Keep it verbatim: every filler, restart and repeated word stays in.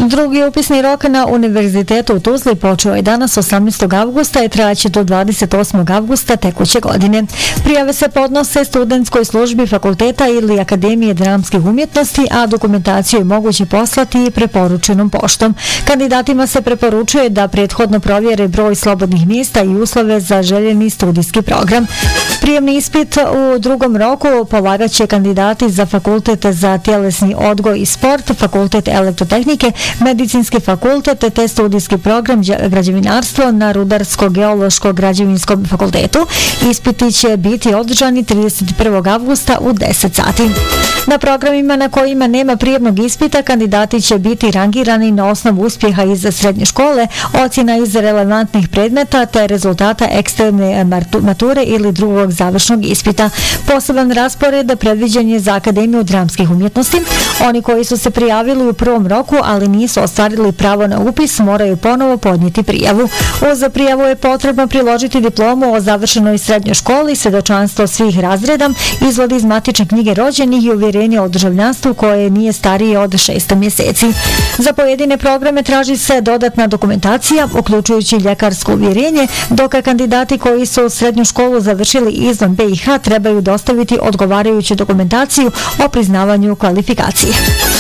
Drugi upisni rok na Univerzitetu u Tuzli počeo je danas osamnaestog avgusta i trajaće do dvadeset osmog avgusta tekuće godine. Prijave se podnose studentskoj službi fakulteta ili Akademije dramskih umjetnosti, a dokumentaciju je moguće poslati i preporučenom poštom. Kandidatima se preporučuje da prethodno provjere broj slobodnih mjesta i uslove za željeni studijski program. Prijemni ispit u drugom roku polagat će kandidati za fakultet za tjelesni odgoj i sport, fakultet elektrotehnike, medicinski fakultet te studijski program građevinarstvo na Rudarsko-geološko-građevinskom fakultetu. Ispiti će biti održani trideset prvog avgusta u deset sati. Na programima na kojima nema prijemnog ispita kandidati će biti rangirani na osnovu uspjeha iz srednje škole, ocjena iz relevantnih predmeta te rezultata eksterne mature ili drugog završnog ispita. Poseban raspored predviđen je za Akademiju dramskih umjetnosti. Oni koji su se prijavili u prvom roku, ali nisu ostvarili pravo na upis, moraju ponovo podnijeti prijavu. Uz prijavu je potrebno priložiti diplomu o završenoj srednjoj školi, svjedočanstvo svih razreda, izvod iz matične knjige rođenih i uvjerenje o državljanstvu koje nije starije od šest mjeseci. Za pojedine programe traži se dodatna dokumentacija, uključujući ljekarsko uvjerenje, dok kandidati koji su srednju školu završili izvan B i H trebaju dostaviti odgovarajuću dokumentaciju o priznavanju kvalifikacije.